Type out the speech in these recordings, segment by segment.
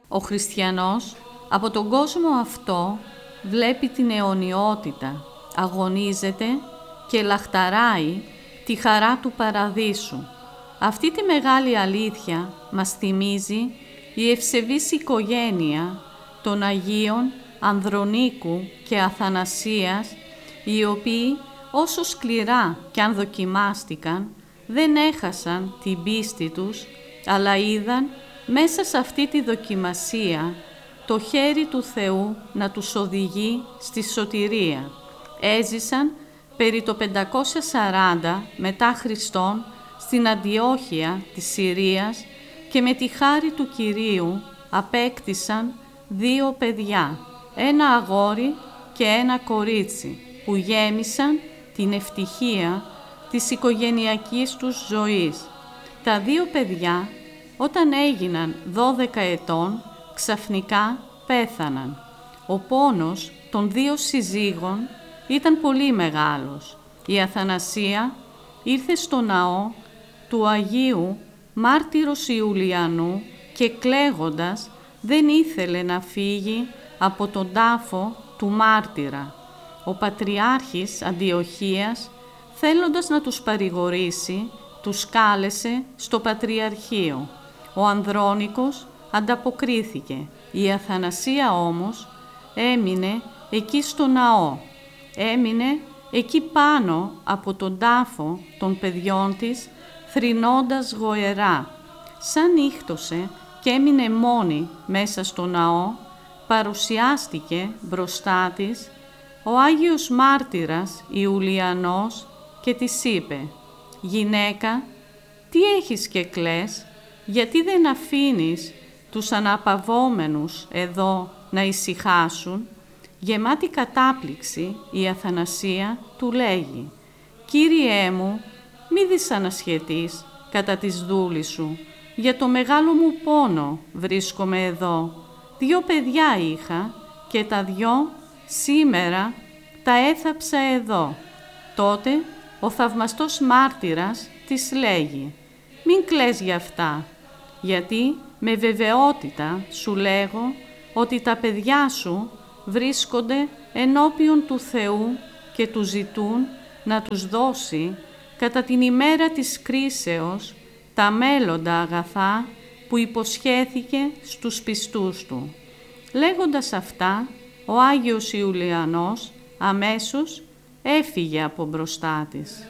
Ο χριστιανός από τον κόσμο αυτό βλέπει την αιωνιότητα, αγωνίζεται και λαχταράει τη χαρά του παραδείσου. Αυτή τη μεγάλη αλήθεια μας θυμίζει η ευσεβής οικογένεια των Αγίων Ανδρονίκου και Αθανασίας, οι οποίοι όσο σκληρά κι αν δοκιμάστηκαν, δεν έχασαν την πίστη τους, αλλά είδαν μέσα σε αυτή τη δοκιμασία το χέρι του Θεού να τους οδηγεί στη σωτηρία. Έζησαν περί το 540 μετά Χριστόν στην Αντιόχεια της Συρίας και με τη χάρη του Κυρίου απέκτησαν 2 παιδιά, ένα αγόρι και ένα κορίτσι, που γέμισαν την ευτυχία της οικογενειακής τους ζωής. Τα 2 παιδιά, όταν έγιναν 12 ετών, ξαφνικά πέθαναν. Ο πόνος των 2 συζύγων ήταν πολύ μεγάλος. Η Αθανασία ήρθε στο ναό του Αγίου Μάρτυρος Ιουλιανού και κλαίγοντας δεν ήθελε να φύγει από τον τάφο του μάρτυρα. Ο Πατριάρχης Αντιοχίας, θέλοντας να τους παρηγορήσει, τους κάλεσε στο Πατριαρχείο. Ο Ανδρώνικος ανταποκρίθηκε. Η Αθανασία όμως έμεινε εκεί στο ναό. Έμεινε εκεί πάνω από τον τάφο των παιδιών της, θρηνώντας γοερά. Σαν νύχτωσε και έμεινε μόνη μέσα στο ναό, παρουσιάστηκε μπροστά της ο Άγιος Μάρτυρας Ιουλιανός και της είπε «Γυναίκα, τι έχεις και κλαις, γιατί δεν αφήνεις τους αναπαυόμενους εδώ να ησυχάσουν?» Γεμάτη κατάπληξη, η Αθανασία του λέγει «Κύριέ μου, μη δυσανασχετείς κατά της δούλης σου, για το μεγάλο μου πόνο βρίσκομαι εδώ. 2 παιδιά είχα και τα 2 σήμερα τα έθαψα εδώ». Τότε ο θαυμαστός μάρτυρας της λέγει «Μην κλαις για αυτά, γιατί με βεβαιότητα σου λέγω ότι τα παιδιά σου βρίσκονται ενώπιον του Θεού και του ζητούν να τους δώσει κατά την ημέρα της κρίσεως τα μέλλοντα αγαθά που υποσχέθηκε στους πιστούς του». Λέγοντας αυτά, ο Άγιος Ιουλιανός αμέσως έφυγε από μπροστά της.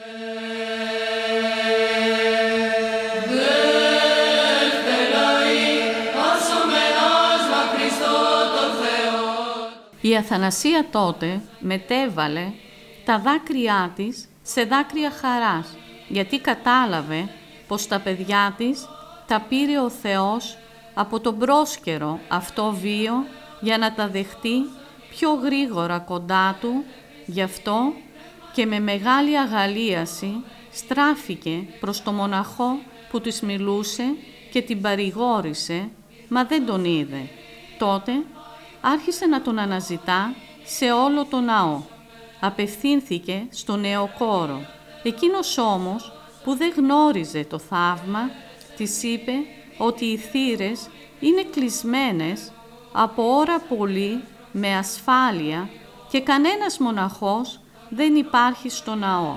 Η Αθανασία τότε μετέβαλε τα δάκρυά της σε δάκρυα χαράς, γιατί κατάλαβε πως τα παιδιά της τα πήρε ο Θεός από τον πρόσκαιρο αυτό βίο για να τα δεχτεί πιο γρήγορα κοντά του. Γι' αυτό και με μεγάλη αγαλίαση στράφηκε προς το μοναχό που της μιλούσε και την παρηγόρησε, μα δεν τον είδε. Τότε άρχισε να τον αναζητά σε όλο το ναό. Απευθύνθηκε στο νεοκόρο. Εκείνος όμως που δεν γνώριζε το θαύμα, της είπε ότι οι θύρες είναι κλεισμένες από ώρα πολύ με ασφάλεια και κανένας μοναχός δεν υπάρχει στο ναό.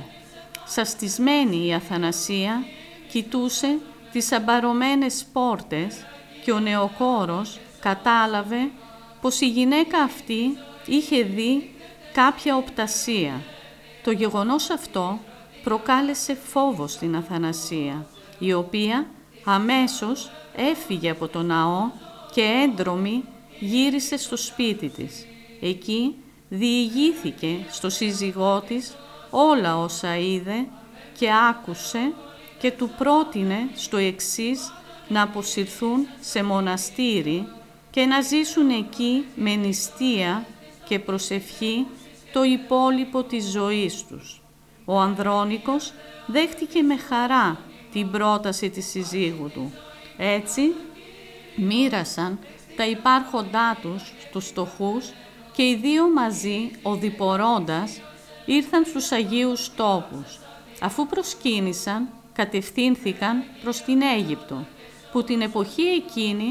Σαστισμένη η Αθανασία κοιτούσε τις αμπαρωμένες πόρτες και ο νεοκόρος κατάλαβε πως η γυναίκα αυτή είχε δει κάποια οπτασία. Το γεγονός αυτό προκάλεσε φόβο στην Αθανασία, η οποία αμέσως έφυγε από το ναό και έντρομη γύρισε στο σπίτι της. Εκεί διηγήθηκε στο σύζυγό της όλα όσα είδε και άκουσε και του πρότεινε στο εξής να αποσυρθούν σε μοναστήρι και να ζήσουν εκεί με νηστεία και προσευχή το υπόλοιπο της ζωής τους. Ο Ανδρώνικος δέχτηκε με χαρά την πρόταση της συζύγου του. Έτσι μοίρασαν τα υπάρχοντά τους στους φτωχούς και οι 2 μαζί, οδηπορώντας, ήρθαν στους Αγίους Τόπους. Αφού προσκύνησαν, κατευθύνθηκαν προς την Αίγυπτο, που την εποχή εκείνη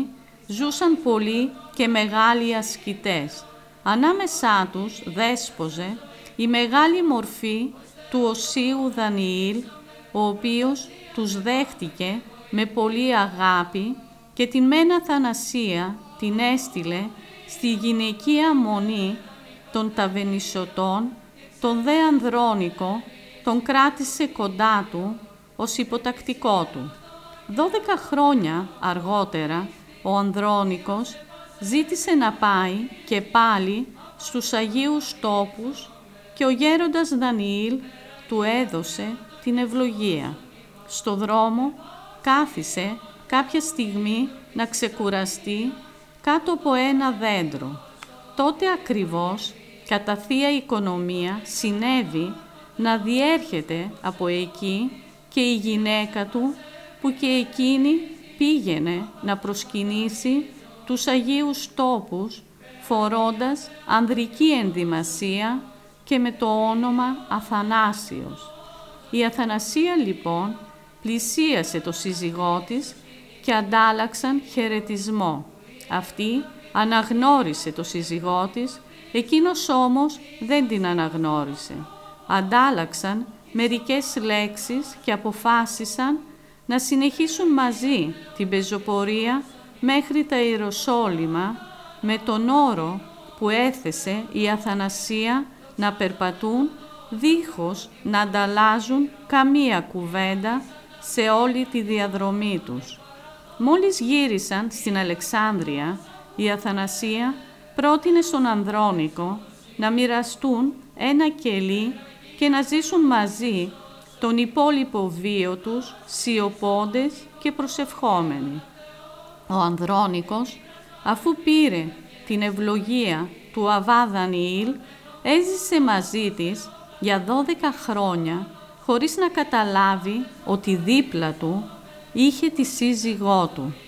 ζούσαν πολλοί και μεγάλοι ασκητές. Ανάμεσά τους δέσποζε η μεγάλη μορφή του Οσίου Δανιήλ, ο οποίος τους δέχτηκε με πολλή αγάπη και την μεν Αθανασία την έστειλε στη γυναικεία μονή των Ταβενισωτών, τον δε Ανδρώνικο τον κράτησε κοντά του ως υποτακτικό του. 12 χρόνια αργότερα ο Ανδρώνικος ζήτησε να πάει και πάλι στους Αγίους Τόπους και ο γέροντας Δανιήλ του έδωσε την ευλογία. Στο δρόμο κάθισε κάποια στιγμή να ξεκουραστεί κάτω από ένα δέντρο. Τότε ακριβώς κατά Θεία Οικονομία συνέβη να διέρχεται από εκεί και η γυναίκα του, που και εκείνη πήγαινε να προσκυνήσει τους Αγίους Τόπους φορώντας ανδρική ενδυμασία και με το όνομα Αθανάσιος. Η Αθανασία λοιπόν πλησίασε το σύζυγό της και αντάλλαξαν χαιρετισμό. Αυτή αναγνώρισε το σύζυγό της, εκείνος όμως δεν την αναγνώρισε. Αντάλλαξαν μερικές λέξεις και αποφάσισαν να συνεχίσουν μαζί την πεζοπορία μέχρι τα Ιεροσόλυμα με τον όρο που έθεσε η Αθανασία να περπατούν δίχως να ανταλλάζουν καμία κουβέντα σε όλη τη διαδρομή τους. Μόλις γύρισαν στην Αλεξάνδρεια, η Αθανασία πρότεινε στον Ανδρώνικο να μοιραστούν ένα κελί και να ζήσουν μαζί τον υπόλοιπο βίο τους, σιωπώντες και προσευχόμενοι. Ο Ανδρώνικος, αφού πήρε την ευλογία του Αββά Δανιήλ, έζησε μαζί της για 12 χρόνια, χωρίς να καταλάβει ότι δίπλα του είχε τη σύζυγό του.